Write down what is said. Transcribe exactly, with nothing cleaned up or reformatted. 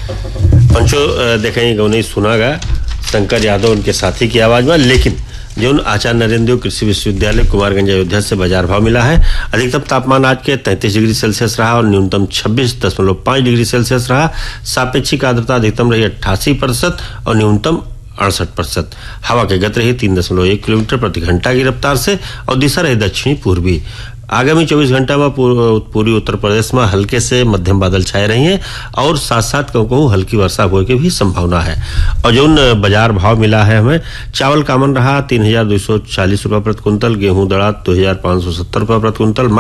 पंचो देखें गौनी सुनागा शंकर यादव उनके साथी की आवाज में। लेकिन जो आचार्य नरेंद्र देव कृषि विश्वविद्यालय कुमारगंज अयोध्या से बाजार भाव मिला है। अधिकतम तापमान आज के तैंतीस डिग्री सेल्सियस रहा और न्यूनतम छब्बीस दशमलव पांच डिग्री सेल्सियस रहा। सापेक्षिक आर्द्रता अधिकतम रही अट्ठासी प्रतिशत और न्यूनतम अड़सठ प्रतिशत। हवा की गति रही तीन दशमलव एक किलोमीटर प्रति घंटा की रफ्तार से और दिशा रही दक्षिणी पूर्वी। आगामी चौबीस घंटा में पूर्वी उत्तर प्रदेश में हल्के से मध्यम बादल छाए रही हैं और साथ साथ कहूँ कहूँ हल्की वर्षा होने की भी संभावना है। और जो बाजार भाव मिला है हमें, चावल कामन रहा तीन हजार दो सौ चालीस रुपये प्रति कुंतल, गेहूं दड़ा दो हजार पाँच सौ सत्तर रुपये प्रति कुंतल,